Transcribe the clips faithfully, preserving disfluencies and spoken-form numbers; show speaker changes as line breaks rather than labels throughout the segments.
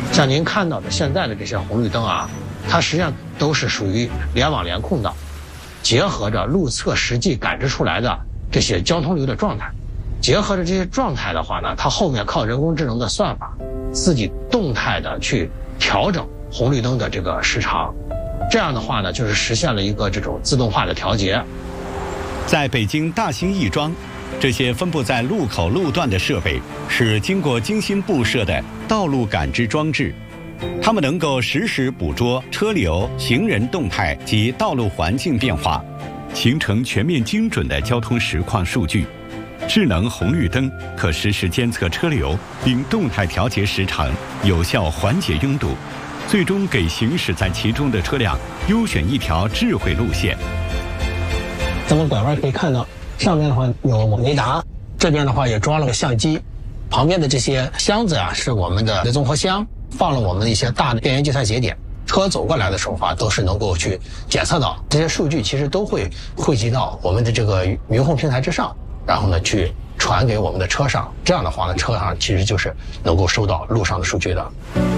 像您看到的现在的这些红绿灯啊，它实际上都是属于联网联控的，结合着路侧实际感知出来的这些交通流的状态，结合着这些状态的话呢，它后面靠人工智能的算法，自己动态的去调整红绿灯的这个时长，这样的话呢，就是实现了一个这种自动化的调节。
在北京大兴亦庄，这些分布在路口路段的设备是经过精心布设的道路感知装置，它们能够实时捕捉车流、行人动态及道路环境变化，形成全面精准的交通实况数据。智能红绿灯可实时监测车流，并动态调节时长，有效缓解拥堵，最终给行驶在其中的车辆优选一条智慧路线。
咱们拐弯可以看到，上面的话有雷达，这边的话也装了个相机，旁边的这些箱子啊是我们的综合箱，放了我们的一些大的电源计算节点。车走过来的时候啊，都是能够去检测到这些数据，其实都会汇集到我们的这个云控平台之上，然后呢去传给我们的车上。这样的话呢，车上其实就是能够收到路上的数据的。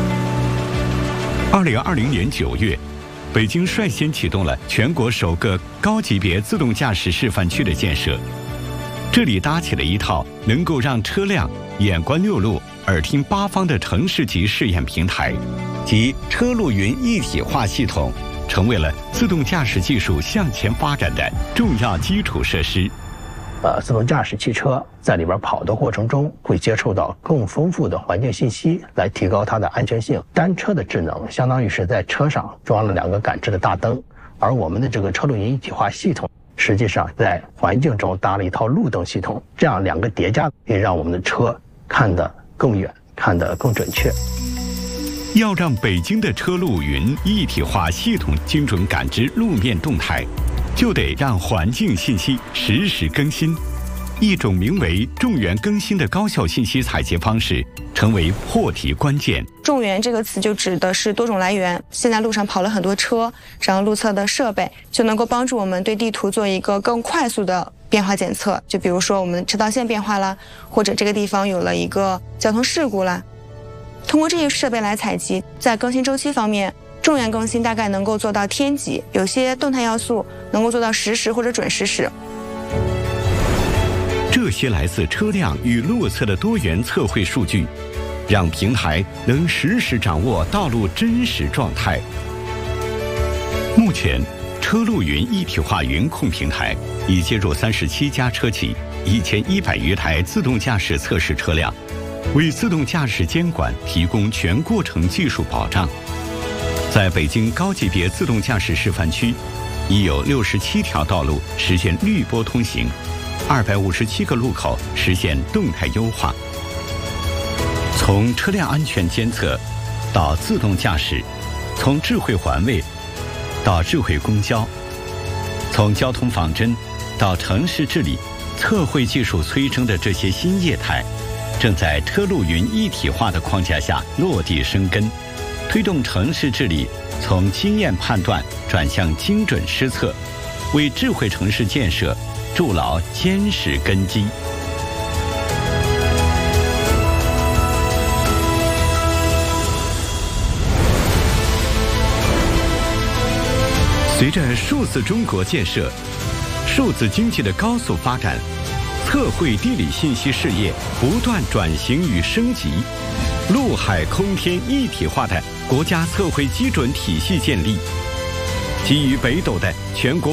二零二零年九月。北京率先启动了全国首个高级别自动驾驶示范区的建设，这里搭起了一套能够让车辆眼观六路、耳听八方的城市级试验平台，即车路云一体化系统，成为了自动驾驶技术向前发展的重要基础设施。
呃，自动驾驶汽车在里边跑的过程中，会接触到更丰富的环境信息，来提高它的安全性。单车的智能相当于是在车上装了两个感知的大灯，而我们的这个车路云一体化系统，实际上在环境中搭了一套路灯系统，这样两个叠加可以让我们的车看得更远，看得更准确。
要让北京的车路云一体化系统精准感知路面动态，就得让环境信息实时更新。一种名为众源更新的高效信息采集方式成为破题关键。
众源这个词就指的是多种来源，现在路上跑了很多车，然后路侧的设备就能够帮助我们对地图做一个更快速的变化检测，就比如说我们车道线变化啦，或者这个地方有了一个交通事故啦，通过这些设备来采集。在更新周期方面，众源更新大概能够做到天级，有些动态要素能够做到实时或者准实时。
这些来自车辆与路侧的多元测绘数据，让平台能实时掌握道路真实状态。目前，车路云一体化云控平台已接入三十七家车企、一千一百余台自动驾驶测试车辆，为自动驾驶监管提供全过程技术保障。在北京高级别自动驾驶示范区，已有六十七条道路实现绿波通行，二百五十七个路口实现动态优化。从车辆安全监测到自动驾驶，从智慧环卫到智慧公交，从交通仿真到城市治理，测绘技术催生的这些新业态，正在车路云一体化的框架下落地生根，推动城市治理从经验判断转向精准施策，为智慧城市建设筑牢坚实根基。随着数字中国建设、数字经济的高速发展，测绘地理信息事业不断转型与升级，陆海空天一体化的国家测绘基准体系建立，基于北斗的全国